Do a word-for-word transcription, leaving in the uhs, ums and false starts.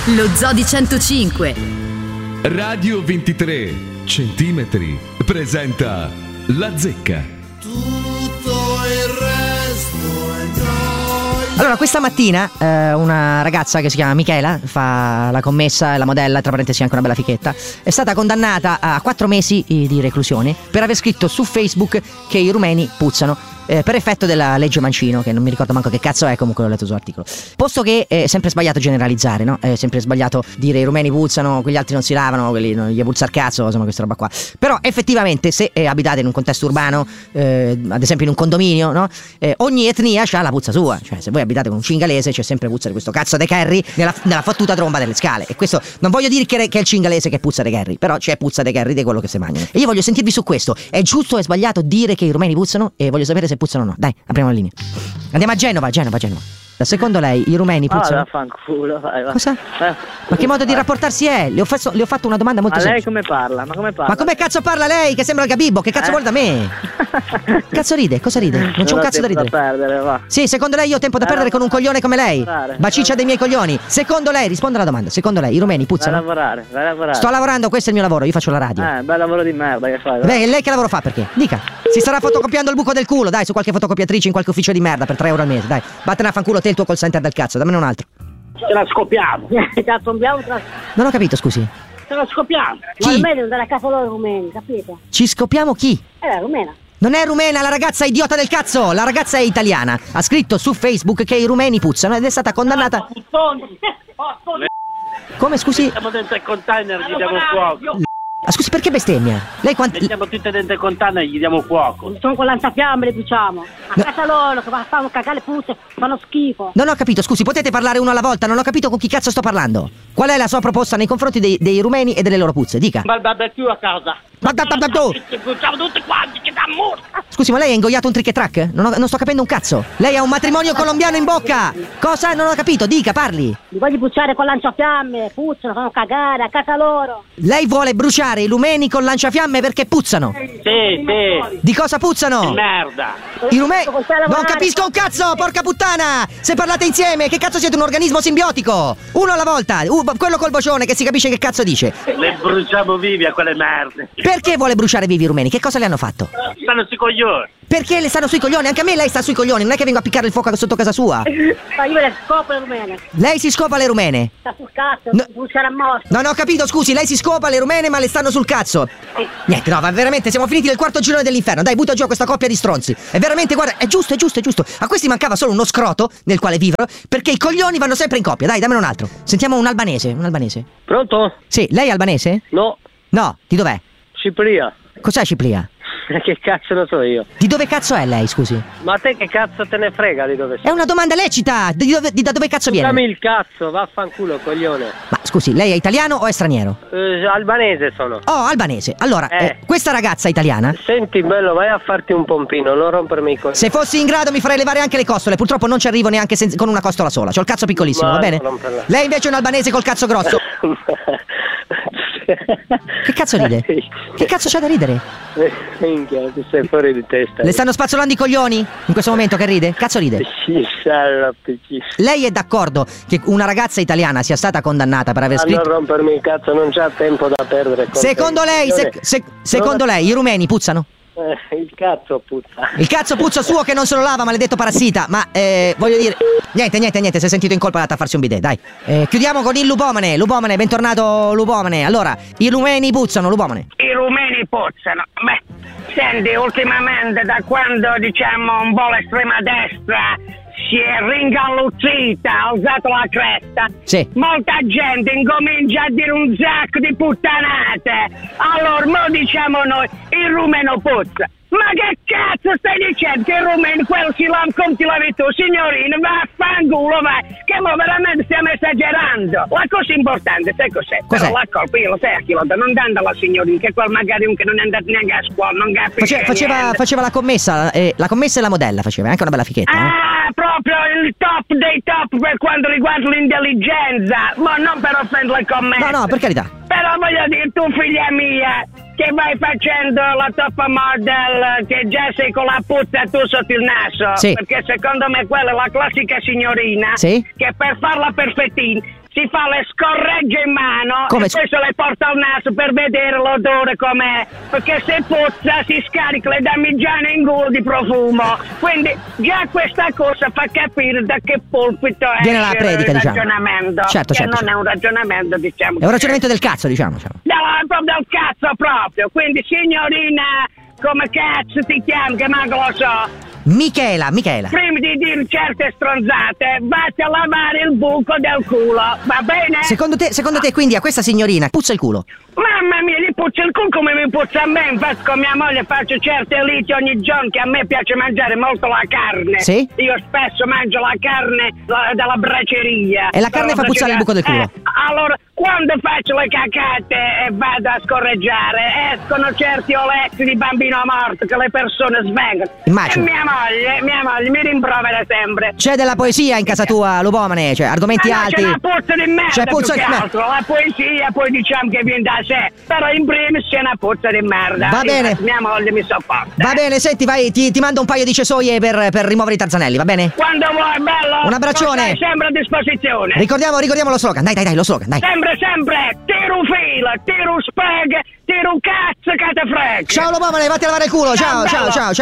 Lo Zoo di centocinque. Radio ventitré centimetri presenta La Zecca. Tutto il resto è noia. Allora, questa mattina eh, una ragazza che si chiama Michela, fa la commessa e la modella, tra parentesi anche una bella fichetta, è stata condannata a quattro mesi di reclusione per aver scritto su Facebook che i rumeni puzzano. Eh, per effetto della legge Mancino, che non mi ricordo manco che cazzo è, comunque l'ho letto sull'articolo. Posto che è sempre sbagliato generalizzare, no? È sempre sbagliato dire i rumeni puzzano, quegli altri non si lavano, quelli non gli puzza il cazzo, insomma questa roba qua. Però effettivamente se eh, abitate in un contesto urbano, eh, ad esempio in un condominio, no? Eh, ogni etnia ha la puzza sua. Cioè se voi abitate con un cingalese c'è sempre puzza di questo cazzo de Kerry nella, nella fottuta tromba delle scale. E questo non voglio dire che, che è il cingalese che puzza de Kerry, però c'è puzza de Kerry di quello che si mangiano. E io voglio sentirvi su questo. È giusto o è sbagliato dire che i rumeni puzzano? E voglio sapere se puzzano o no. Dai, apriamo la linea. Andiamo a Genova, Genova, Genova. Secondo lei i rumeni puzzano? Ah, vaffanculo, vai, vai. Cosa? Eh. Ma che modo di rapportarsi è? Le ho, fatto, le ho fatto una domanda molto Ma lei semplice. come parla? Ma come parla? Ma come cazzo parla lei che sembra il Gabibbo? Che cazzo Eh? vuole da me? Cazzo ride? Cosa ride? Non c'è un ho cazzo da tempo ridere. da perdere, va. Sì, secondo lei io ho tempo da Vai perdere con un lavorare. coglione come lei? Vai lavorare. Baciccia dei miei coglioni. Secondo lei, risponda alla domanda. Secondo lei i rumeni Vai a puzzano? lavorare, vai a lavorare. Sto lavorando, questo è il mio lavoro, io faccio la radio. Eh, bel lavoro di merda che fai. Beh, e lei che lavoro fa perché? Dica. Si starà fotocopiando il buco del culo, dai, su qualche fotocopiatrice in qualche ufficio di merda per tre euro al mese, dai. Vattene a fanculo te il tuo call center del cazzo, dammene un altro. Ce la scopiamo. Cazzo, abbiamo tra... Non ho capito, scusi. Ce la scopiamo. Chi? Ma almeno andare a casa loro rumeni, capito? Ci scopiamo chi? Eh, rumena. Non è rumena la ragazza idiota del cazzo, la ragazza è italiana. Ha scritto su Facebook che i rumeni puzzano ed è stata condannata. Come, scusi? Siamo dentro il container, gli diamo fuoco. Ah, scusi, perché bestemmia? Lei quanti... Mettiamo tutte dentro il container e gli diamo fuoco. Sono con lanciafiamme, le bruciamo. A No. casa loro, che fanno cagare le puzze, fanno schifo. Non ho capito, scusi, potete parlare uno alla volta? Non ho capito con chi cazzo sto parlando. Qual è la sua proposta nei confronti dei, dei rumeni e delle loro puzze? Dica. Ma il barbecue a casa. Ma da- da- da- da- Ci bruciamo tutti quanti, che da morta. Scusi, ma lei ha ingoiato un trick e track? Non, ho- non sto capendo un cazzo. Lei ha un matrimonio colombiano in bocca. Cosa? Non ho capito, dica, parli. Li voglio bruciare con lanciafiamme, puzzano, fanno cagare a casa loro. Lei vuole bruciare i rumeni con lanciafiamme perché puzzano. Sì, sì. Di cosa puzzano? Merda. I rumeni... Con te a lavorare. Non capisco un cazzo, porca puttana! Se parlate insieme, che cazzo siete un organismo simbiotico? Uno alla volta, uh, quello col bocione che si capisce che cazzo dice. Le bruciamo vivi a quelle merde. Perché vuole bruciare vivi i rumeni? Che cosa le hanno fatto? Stanno sui coglioni. Perché le stanno sui coglioni? Anche a me lei sta sui coglioni, non è che vengo a piccare il fuoco sotto casa sua. Ma io le scopo le rumene. Lei si scopa le rumene. Sta sul cazzo, No. bruciare a morte. Non ho capito, scusi, lei si scopa le rumene ma le stanno sul cazzo. Niente, no, ma veramente siamo finiti nel quarto girone dell'inferno. Dai, butta giù questa coppia di stronzi. È veramente, guarda, è giusto, è giusto, è giusto. A questi mancava solo uno scroto nel quale vivere, perché i coglioni vanno sempre in coppia. Dai, dammene un altro. Sentiamo un albanese, un albanese. Pronto? Sì, lei è albanese? No, No, di dov'è? Cipria. Cos'è Cipria? Che cazzo lo so io? Di dove cazzo è lei, scusi? Ma te che cazzo te ne frega di dove sei? È una domanda lecita! Di, dove, di da dove cazzo Dammi viene? il cazzo, vaffanculo, coglione. Ma scusi, lei è italiano o è straniero? Eh, albanese sono. Oh, albanese. Allora, Eh. eh, questa ragazza italiana, Senti bello, vai a farti un pompino, non rompermi i coglioni. se fossi in grado mi farei levare anche le costole. Purtroppo non ci arrivo neanche senza- con una costola sola. C'ho il cazzo piccolissimo, Ma va bene? non romperla. Lei invece è un albanese col cazzo grosso. Che cazzo ride? Che cazzo c'ha da ridere? Minchia, ti sei fuori di testa. Le stanno spazzolando i coglioni? In questo momento che ride? Cazzo ride? Ci sarà appiccico. Lei è d'accordo che una ragazza italiana sia stata condannata per aver A non scritto... rompermi il cazzo, non c'ha tempo da perdere. con Secondo te. lei, se- se- secondo lei, i rumeni puzzano? Eh, il cazzo puzza. Il cazzo puzza suo che non se lo lava, maledetto parassita. Ma eh, voglio dire, niente, niente, niente. Si è sentito in colpa, è andato a farsi un bidet. Dai, eh, chiudiamo con il Lupomane. Lupomane, bentornato Lupomane. Allora, i rumeni puzzano, Lupomane. I rumeni puzzano. Beh, senti, ultimamente da quando diciamo un po' l'estrema destra si è ringalluzzita, ha alzato la cresta, Sì. molta gente incomincia a dire un sacco di puttanate. Allora, mo diciamo noi, il rumeno puzza. Ma che cazzo stai dicendo che il rumeno, quello si lava come ti lavi tu, signorina, vaffanculo, vai, che mo veramente stiamo esagerando. La cosa importante, sai cos'è? Cos'è? Però la colpa io lo sai a chi lo dà, non dando alla signorina, che quel magari un che non è andato neanche a scuola, non capisce Face- faceva, niente. faceva la commessa, eh, la commessa e la modella faceva, è anche una bella fichetta. eh. Ah, proprio il top dei top per quanto riguarda l'intelligenza, ma non per offendere le commesse. No, no, per carità. Però voglio dire, tu figlia mia, che vai facendo la top model, che già sei con la puzza tu sotto il naso, Sì. perché secondo me quella è la classica signorina Sì. che per farla perfettina si fa le scorregge in mano Come e si- poi se le porta al naso per vedere l'odore com'è, perché se puzza si scarica le damigiane in culo di profumo, quindi già questa cosa fa capire da che pulpito Viene la esce predica, il diciamo. ragionamento, Certo, che certo, non certo. è un ragionamento, diciamo. È un ragionamento del cazzo, diciamo. diciamo. Dalla, proprio del cazzo proprio, quindi signorina, come cazzo ti chiami, che manco lo so. Michela, Michela. Prima di dire certe stronzate, vatti a lavare il buco del culo, va bene? Secondo te, secondo te quindi a questa signorina puzza il culo? Mamma mia, gli puzza il culo come mi puzza a me. Infatti con mia moglie faccio certe liti ogni giorno, che a me piace mangiare molto la carne. Sì? Io spesso mangio la carne la- dalla braceria. E la carne Dalla fa puzzare il buco del culo? Eh, allora, quando faccio le cacate e vado a scorreggiare, escono certi oletti di bambino morto che le persone svengono. Immagino. E mia moglie, mia moglie mi rimprovera sempre. C'è della poesia in casa tua, Lupomane? Cioè, argomenti Ma no, alti? c'è una puzza di merda, C'è puzza più di che merda. altro. La poesia poi diciamo che viene da sé, però in primis c'è una puzza di merda. Va bene. Infatti mia moglie mi sopporta. Va bene, senti, vai, ti, ti mando un paio di cesoie per, per rimuovere i tarzanelli, va bene? Quando vuoi, bello. Un abbraccione. Stai sempre a disposizione. Ricordiamo, ricordiamo lo slogan, dai, dai, dai, lo slogan, dai. Sempre, sempre, tiro un filo, tiro un speg, tiro un cazzo che te frega. Ciao Lupomane, vatti a lavare il culo, ciao, ciao, bello. ciao, ciao.